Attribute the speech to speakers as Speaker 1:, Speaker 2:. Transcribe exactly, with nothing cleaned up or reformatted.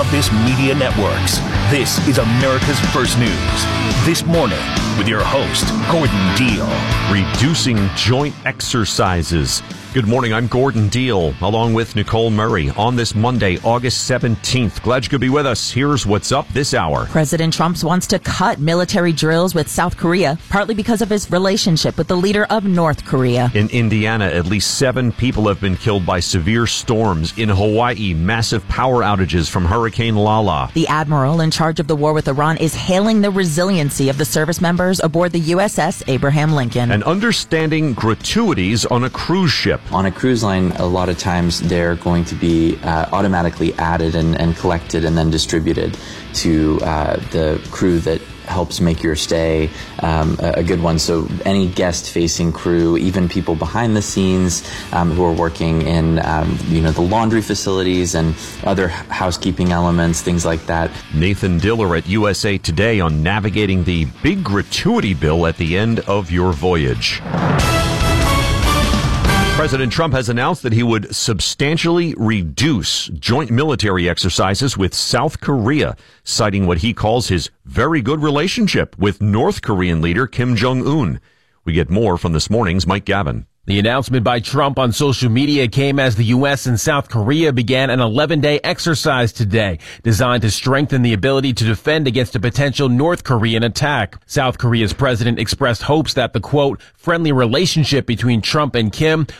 Speaker 1: Compass Media Networks. This is America's First News. This morning with your host, Gordon Deal.
Speaker 2: Reducing joint exercises. Good morning, I'm Gordon Deal, along with Nicole Murray, on this Monday, August seventeenth. Glad you could be with us. Here's what's up this hour.
Speaker 3: President Trump wants to cut military drills with South Korea, partly because of his relationship with the leader of North Korea.
Speaker 2: In Indiana, at least seven people have been killed by severe storms. In Hawaii, massive power outages from Hurricane Lala.
Speaker 3: The admiral in charge of the war with Iran is hailing the resiliency of the service members aboard the U S S Abraham Lincoln.
Speaker 2: And understanding gratuities on a cruise ship.
Speaker 4: On a cruise line, a lot of times they're going to be uh, automatically added and, and collected and then distributed to uh, the crew that helps make your stay um, a, a good one. So any guest-facing crew, even people behind the scenes um, who are working in, um, you know, the laundry facilities and other housekeeping elements, things like that.
Speaker 2: Nathan Diller at U S A Today on navigating the big gratuity bill at the end of your voyage. President Trump has announced that he would substantially reduce joint military exercises with South Korea, citing what he calls his very good relationship with North Korean leader Kim Jong-un. We get more from this morning's Mike Gavin.
Speaker 5: The announcement by Trump on social media came as the U S and South Korea began an eleven-day exercise today designed to strengthen the ability to defend against a potential North Korean attack. South Korea's president expressed hopes that the, quote, friendly relationship between Trump and Kim